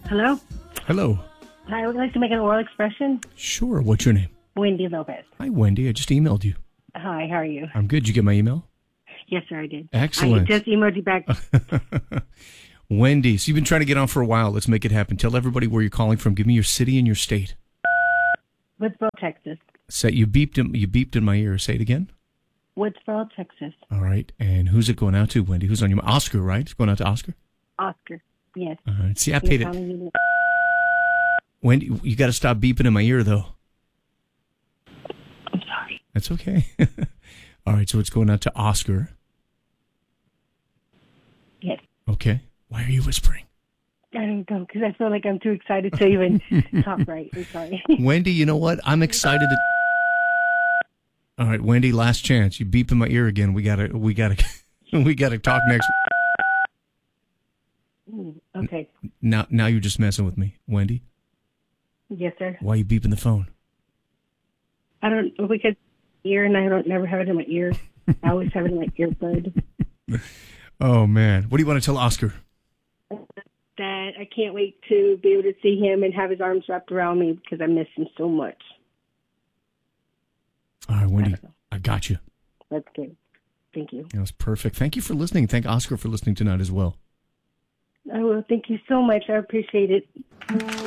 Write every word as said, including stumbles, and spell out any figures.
Hello? Hello. Hi, I would like to make an oral expression. Sure. What's your name? Wendy Lopez. Hi, Wendy. I just emailed you. Hi, how are you? I'm good. Did you get my email? Yes, sir, I did. Excellent. I just emailed you back. Wendy, so you've been trying to get on for a while. Let's make it happen. Tell everybody where you're calling from. Give me your city and your state. Woodsboro, Texas. Say you beeped in, you beeped in my ear. Say it again. Woodsboro, Texas. All right. And who's it going out to, Wendy? Who's on your Oscar, right? It's going out to Oscar? Oscar. Yes. All right. See, I paid Yes, it. I'm- Wendy, you got to stop beeping in my ear, though. I'm sorry. That's okay. All right. So it's going out to Oscar. Yes. Okay. Why are you whispering? I don't know, because I feel like I'm too excited to even talk right. I'm sorry. Wendy, you know what? I'm excited to... All right, Wendy, last chance. You beep in my ear again. We gotta, we gotta, we gotta talk next. Mm, okay. Now, now you're just messing with me, Wendy. Yes, sir. Why are you beeping the phone? I don't, because ear and I don't never have it in my ear. I always have it in my earbud. Oh man, what do you want to tell Oscar? That I can't wait to be able to see him and have his arms wrapped around me because I miss him so much. All right, Wendy, I got you. That's good. Thank you. That was perfect. Thank you for listening. Thank Oscar for listening tonight as well. I will. Thank you so much. I appreciate it.